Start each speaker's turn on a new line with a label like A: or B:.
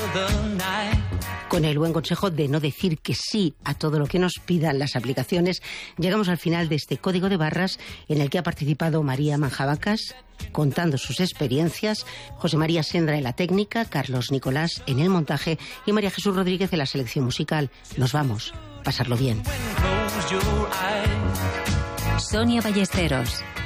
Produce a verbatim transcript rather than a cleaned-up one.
A: Con el buen consejo de no decir que sí a todo lo que nos pidan las aplicaciones, llegamos al final de este código de barras en el que ha participado María Manjabacas contando sus experiencias, José María Sendra en la técnica, Carlos Nicolás en el montaje y María Jesús Rodríguez en la selección musical. Nos vamos. Pasarlo bien.
B: Sonia Ballesteros.